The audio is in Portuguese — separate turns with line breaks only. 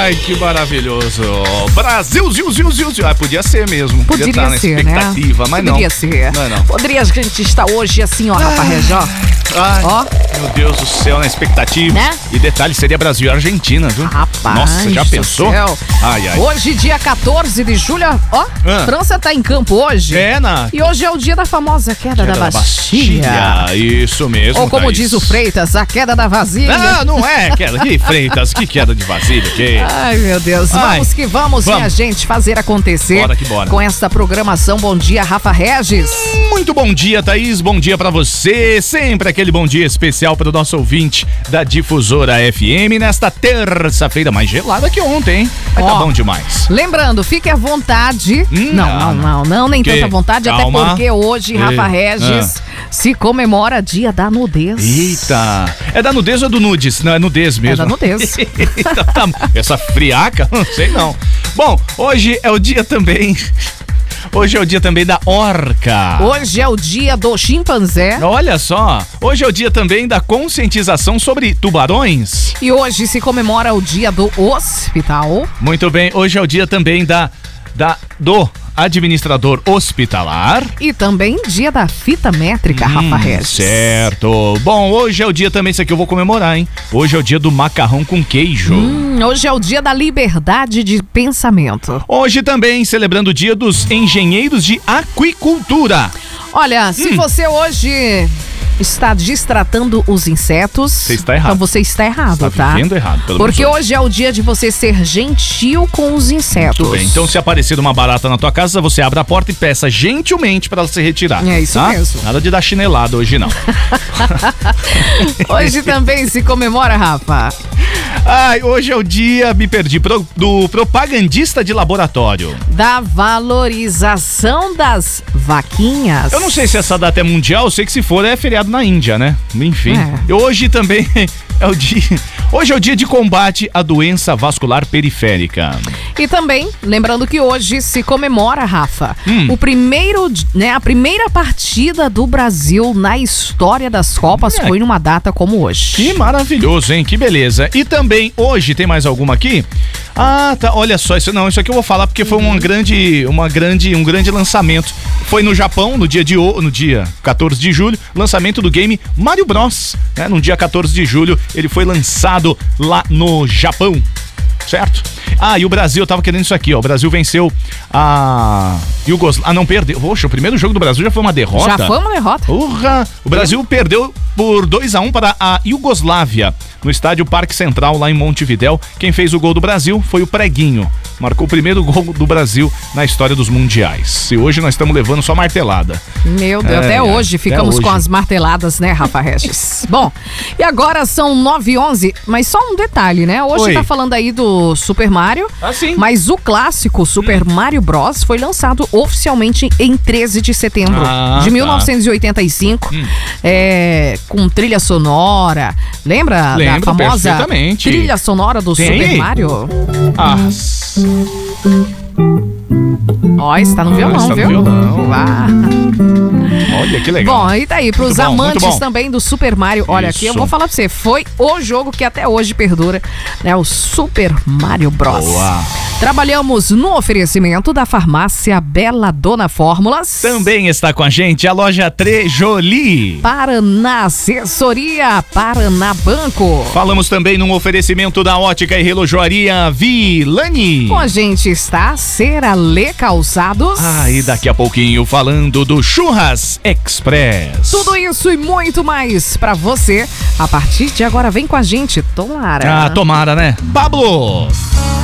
Ai, que maravilhoso. Brasil, Zil. Ah, podia ser mesmo. Podia estar na expectativa, né? Mas não.
Poderia ser.
Não.
Poderia a gente estar hoje assim, ó, Rafa Regis, ó.
Ai, ó. Meu Deus do céu, na expectativa.
Né?
E detalhe, seria Brasil e Argentina, viu?
Rapaz,
nossa, já pensou?
Céu.
Ai.
Hoje, dia 14 de julho, ó, França tá em campo hoje.
E
hoje é o dia da famosa queda da Bastilha.
Isso mesmo.
Ou como diz o Freitas, a queda da vasilha.
Não é queda. Que Freitas, que queda de vasilha, que?
Ai, meu Deus. Vamos que vamos, minha gente, fazer acontecer.
Bora.
Com essa programação. Bom dia, Rafa Regis.
Muito bom dia, Thaís. Bom dia pra você. Sempre aquele bom dia especial para o nosso ouvinte da Difusora FM nesta terça-feira, mais gelada que ontem, hein? Mas tá bom demais.
Lembrando, fique à vontade. Não, nem tanta vontade, até porque hoje, Rafa Regis, se comemora Dia da Nudez.
Eita! É da nudez ou do nudes? Não, é nudez mesmo.
É da nudez.
Essa friaca? Não sei não. Bom, hoje é o dia também... Hoje é o dia também da orca.
Hoje é o dia do chimpanzé.
Olha só, hoje é o dia também da conscientização sobre tubarões.
E hoje se comemora o dia do hospital.
Muito bem, hoje é o dia também do administrador hospitalar.
E também dia da fita métrica, Rafa Regis.
Certo. Bom, hoje é o dia também, isso aqui eu vou comemorar, hein? Hoje é o dia do macarrão com queijo.
Hoje é o dia da liberdade de pensamento.
Hoje também celebrando o dia dos engenheiros de aquicultura.
Olha, se você hoje está distratando os insetos,
você está errado.
Então você está errado,
tá? Vivendo errado, pelo menos.
Porque hoje é o dia de você ser gentil com os insetos.
Muito bem. Então, se aparecer uma barata na tua casa, você abre a porta e peça gentilmente para ela se retirar.
É isso mesmo.
Nada de dar chinelada hoje, não.
Hoje também se comemora, Rafa.
Hoje é o dia, me perdi, do propagandista de laboratório.
Da valorização das vaquinhas.
Eu não sei se essa data é mundial, eu sei que se for é feriado na Índia, né? Enfim. Hoje também é o dia... Hoje é o dia de combate à doença vascular periférica.
E também, lembrando que hoje se comemora, Rafa, a primeira partida do Brasil na história das Copas foi numa data como hoje.
Que maravilhoso, hein? Que beleza. E também hoje, tem mais alguma aqui? Tá, olha só, isso aqui eu vou falar porque foi um grande lançamento. Foi no Japão, no dia 14 de julho, lançamento do game Mario Bros. No dia 14 de julho, ele foi lançado lá no Japão, certo? E o Brasil, eu tava querendo isso aqui, ó. O Brasil venceu a Iugoslávia. Não, perdeu. Poxa, o primeiro jogo do Brasil já foi uma derrota.
Já foi uma derrota.
O Brasil perdeu por 2-1 para a Iugoslávia, no estádio Parque Central, lá em Montevidéu. Quem fez o gol do Brasil foi o Preguinho. Marcou o primeiro gol do Brasil na história dos mundiais. E hoje nós estamos levando só martelada.
Meu Deus, até hoje ficamos com as marteladas, né, Rafa Regis? Bom, e agora são 9h11, mas só um detalhe, né? Hoje tá falando aí do Super Mario,
sim.
Mas o clássico Super Mario Bros. Foi lançado oficialmente em 13 de setembro de 1985, com trilha sonora. Lembra da famosa trilha sonora do Super Mario? Ó, está no violão, viu?
Olha, que legal.
Bom, e daí, pros amantes também do Super Mario, olha, aqui eu vou falar pra você, foi o jogo que até hoje perdura, né? O Super Mario Bros.
Boa.
Trabalhamos no oferecimento da farmácia Bela Dona Fórmulas.
Também está com a gente a loja Trejoli.
Paraná Assessoria, Paraná Banco.
Falamos também num oferecimento da ótica e relojoaria Vilani.
Com a gente está Ceralê Calçados.
E daqui a pouquinho falando do Churras Express.
Tudo isso e muito mais pra você. A partir de agora, vem com a gente. Tomara.
Tomara, né? Pablo!